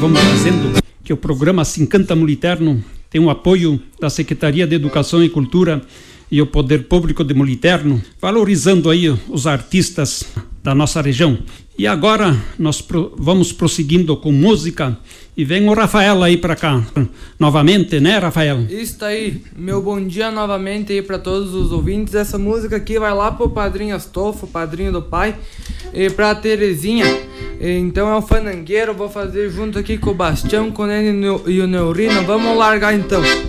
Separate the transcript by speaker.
Speaker 1: vamos fazendo, que o programa Se Encanta Muliterno tem o apoio da Secretaria de Educação e Cultura e o Poder Público de Muliterno, valorizando aí os artistas da nossa região. E agora nós vamos prosseguindo com música e vem o Rafael aí para cá novamente, né, Rafael?
Speaker 2: Isso aí, meu bom dia novamente aí para todos os ouvintes. Essa música aqui vai lá pro padrinho Astolfo, padrinho do pai, e pra Terezinha. Então é um fanangueiro, vou fazer junto aqui com o Bastião, com o Nene e o Neurino. Vamos largar então.